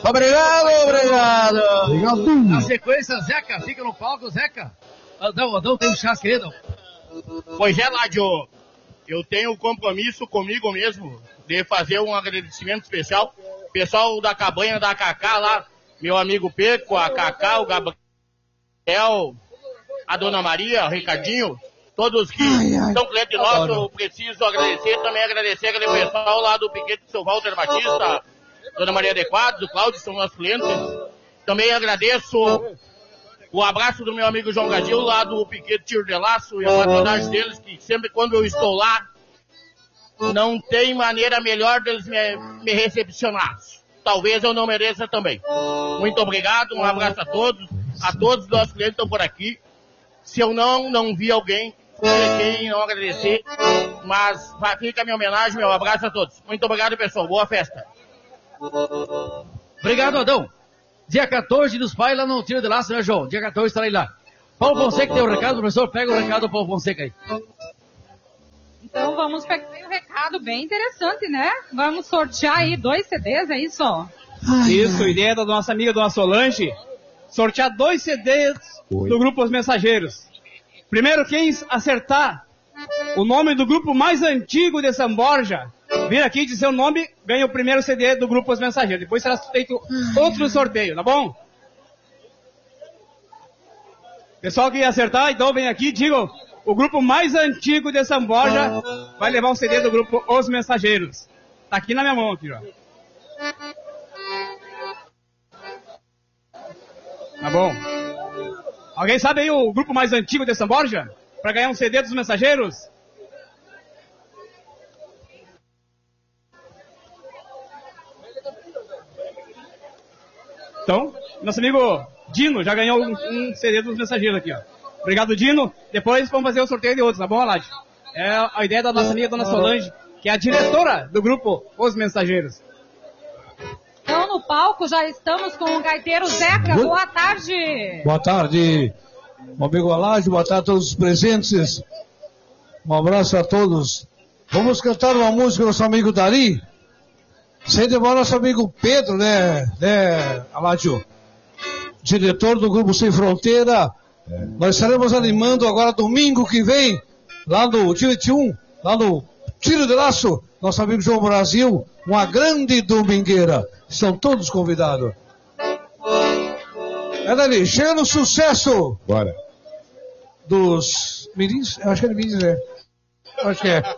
Obrigado. Na sequência, Zeca, fica no palco, Zeca. Adão, tem um chás, querido. Pois é, Ládio, eu tenho um compromisso comigo mesmo de fazer um agradecimento especial. Pessoal da cabanha da Cacá lá, meu amigo Peco, a Cacá, o Gabriel, a Dona Maria, o Ricardinho, todos que são clientes nossos, eu preciso agradecer, também agradecer aquele pessoal lá do Piquete do seu Walter Batista, Dona Maria de Quadros, o Cláudio, são nossos clientes. Também agradeço o abraço do meu amigo João Gadil, lá do Piquete Tiro de Laço, e a patronagem deles, que sempre quando eu estou lá, não tem maneira melhor deles me recepcionar. Talvez eu não mereça também. Muito obrigado, um abraço a todos os nossos clientes que estão por aqui. Se eu não vi alguém, quem não agradecer, mas fica a minha homenagem, meu abraço a todos. Muito obrigado, pessoal, boa festa. Obrigado, Adão. Dia 14 dos pais lá no Tiro de Laço, né, João? Dia 14 estarei lá. Paulo Fonseca tem o recado, professor? Pega o recado do Paulo Fonseca aí. Então vamos pegar um recado bem interessante, né? Vamos sortear aí 2 CDs, é isso? Isso, ideia da nossa amiga Dona Solange, sortear 2 CDs do Grupo Os Mensageiros. Primeiro, quem acertar o nome do grupo mais antigo de São Borja, vir aqui e dizer o nome, ganha o primeiro CD do Grupo Os Mensageiros. Depois será feito outro sorteio, tá bom? Pessoal que acertar, então vem aqui e digam, o grupo mais antigo de São Borja vai levar um CD do Grupo Os Mensageiros. Tá aqui na minha mão, aqui, ó. Tá bom. Alguém sabe aí o grupo mais antigo de São Borja? Para ganhar um CD dos Mensageiros? Então, nosso amigo Dino já ganhou um CD dos Mensageiros aqui, ó. Obrigado, Dino. Depois vamos fazer o sorteio de outros, tá bom, Alad? É a ideia da nossa amiga Dona Solange, que é a diretora do grupo Os Mensageiros. Então, no palco já estamos com o gaiteiro Zeca. Boa tarde. Boa tarde, meu amigo Alad. Boa tarde a todos os presentes. Um abraço a todos. Vamos cantar uma música do nosso amigo Dari. Sem demora, nosso amigo Pedro, né, Aládio? Diretor do Grupo Sem Fronteira. Nós estaremos animando agora domingo que vem, lá no dia 21, lá no Tiro de Laço, nosso amigo João Brasil, uma grande domingueira. Estão todos convidados. É dali, chega no sucesso. Bora. Dos mirins? Eu acho que é de mirins, né? Eu acho que é.